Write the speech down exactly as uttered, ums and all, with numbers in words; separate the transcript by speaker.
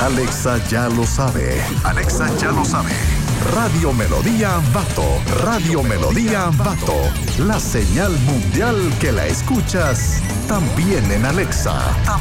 Speaker 1: Alexa ya lo sabe. Alexa ya lo sabe. Radio Melodía Ambato. Radio Melodía Ambato. La señal mundial que la escuchas también en Alexa. También